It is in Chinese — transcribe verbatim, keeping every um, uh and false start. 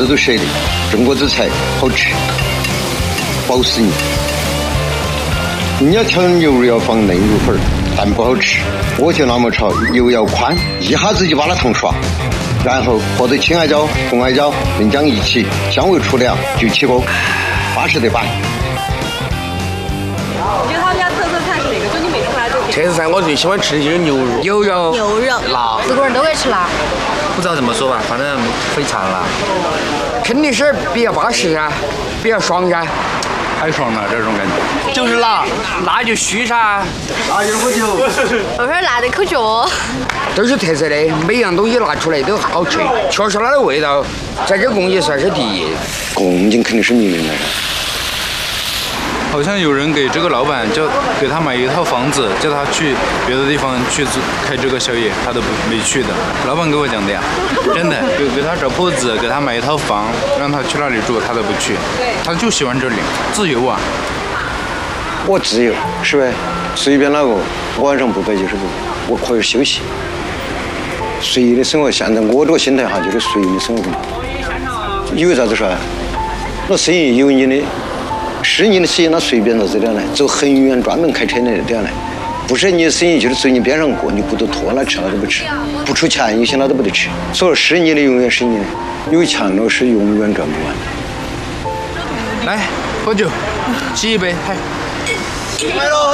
子都舍得。中国这菜好吃，饱死你。人家炒牛肉要放嫩肉粉，但不好吃。我就那么炒，油要宽，一下子就把它烫刷，然后和着青艾椒、红艾椒、嫩姜一起，香味出凉就起锅，巴适得板。 你觉得他们家特色菜是哪个？就你每次来都特色菜我最喜欢吃的就是牛肉，牛肉、 牛肉、 辣， 四个人都会吃辣。 不知道怎么说吧，反正非常辣。 肯定是比较巴适噻，比较爽噻。 太爽了，这种感觉就是辣，辣就虚噻， 辣就是喝酒， 我说辣的口角， 都是特色的，每样东西拿出来都好吃，确实它的味道在这贡也算是第一。 贡金肯定是名人了。 好像有人给这个老板叫给他买一套房子，叫他去别的地方去开这个宵夜，他都不没去的。老板给我讲的呀，真的给给他找铺子，给他买一套房，让他去那里住，他都不去，他就喜欢这里，自由啊。 我自由是呗，随便哪个晚上不摆就是不，我可以休息，随意的生活。现在我这个心态哈，就是随意的生活。因为啥子说？那生意有你的。是你的生意，那随便到这点来，走很远专门开车那点来，不是你的生意就是走你边上过，你不都拖那吃了都不吃，不出钱有些那都不得吃。所以说是你的永远是你的，有钱了是永远赚不完。 来喝酒，沏一杯，嗨。 来喽。